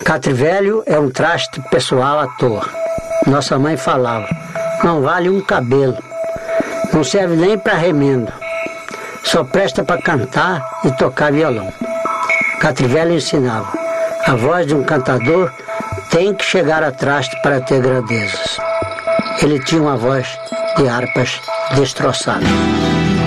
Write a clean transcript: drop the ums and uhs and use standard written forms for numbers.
Catre velho é um traste pessoal à toa. Nossa mãe falava, não vale um cabelo, não serve nem para remendo, só presta para cantar e tocar violão. Catre velho ensinava, a voz de um cantador tem que chegar a traste para ter grandezas. Ele tinha uma voz de harpas destroçadas.